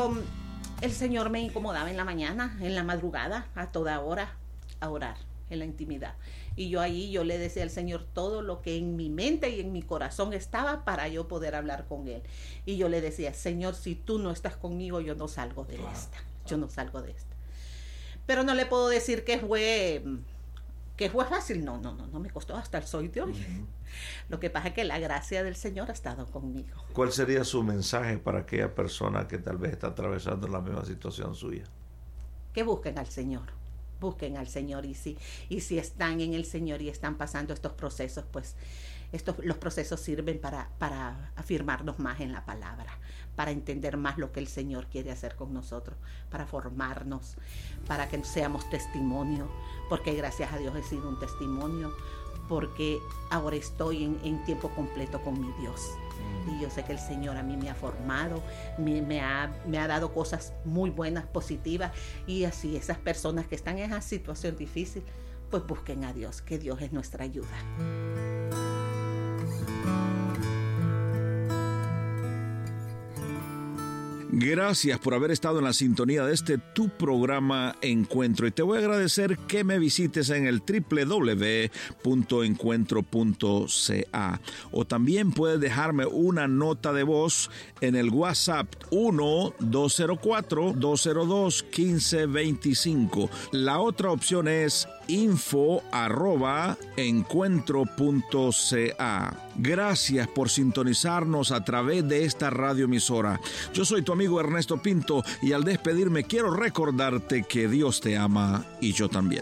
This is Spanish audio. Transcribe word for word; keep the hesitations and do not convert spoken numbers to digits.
Pero el Señor me incomodaba en la mañana, en la madrugada, a toda hora, a orar en la intimidad. Y yo ahí, yo le decía al Señor todo lo que en mi mente y en mi corazón estaba para yo poder hablar con Él. Y yo le decía, Señor, si tú no estás conmigo, yo no salgo de esta. Yo no salgo de esta. Pero no le puedo decir que fue, que fue fácil. No, no, no, no me costó hasta el sol de hoy. Uh-huh. Lo que pasa es que la gracia del Señor ha estado conmigo. ¿Cuál sería su mensaje para aquella persona que tal vez está atravesando la misma situación suya? Que busquen al Señor. Busquen al Señor, y si, y si están en el Señor y están pasando estos procesos, pues estos, los procesos sirven para, para afirmarnos más en la palabra, para entender más lo que el Señor quiere hacer con nosotros, para formarnos, para que seamos testimonio, porque gracias a Dios he sido un testimonio, porque ahora estoy en, en tiempo completo con mi Dios. Y yo sé que el Señor a mí me ha formado, me, me, ha, me ha dado cosas muy buenas, positivas, y así esas personas que están en esa situación difícil, pues busquen a Dios, que Dios es nuestra ayuda. Gracias por haber estado en la sintonía de este tu programa Encuentro, y te voy a agradecer que me visites en el doble u doble u doble u punto encuentro punto c a, o también puedes dejarme una nota de voz en el WhatsApp uno dos cero cuatro dos cero dos uno cinco dos cinco. La otra opción es info arroba encuentro punto c a. Gracias por sintonizarnos a través de esta radioemisora. Yo soy tu amigo Ernesto Pinto, y al despedirme quiero recordarte que Dios te ama y yo también.